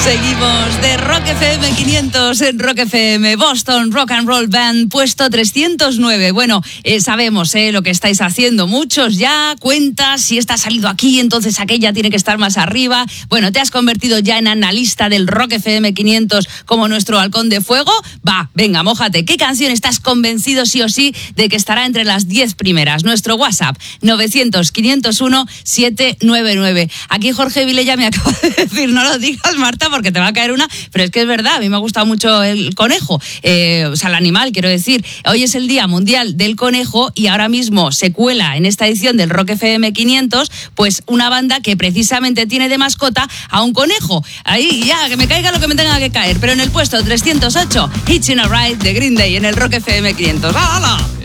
Seguimos de Rock FM 500 en Rock FM, Boston Rock and Roll Band, puesto 309. Bueno, sabemos lo que estáis haciendo muchos ya, cuentas, si esta ha salido aquí, entonces aquella tiene que estar más arriba. Bueno, ¿te has convertido ya en analista del Rock FM 500 como nuestro halcón de fuego? Va, venga, mójate. ¿Qué canción estás convencido sí o sí de que estará entre las 10 primeras? Nuestro WhatsApp, 900-501-799. Aquí Jorge Vilella me acaba de decir, no lo digas, Marta, porque te va a caer una, pero es que es verdad, a mí me ha gustado mucho el conejo, o sea, el animal, quiero decir. Hoy es el Día Mundial del Conejo y ahora mismo se cuela en esta edición del Rock FM 500, pues una banda que precisamente tiene de mascota a un conejo. Ahí ya, que me caiga lo que me tenga que caer, pero en el puesto 308, Hitching a Ride de Green Day en el Rock FM 500. ¡Hala!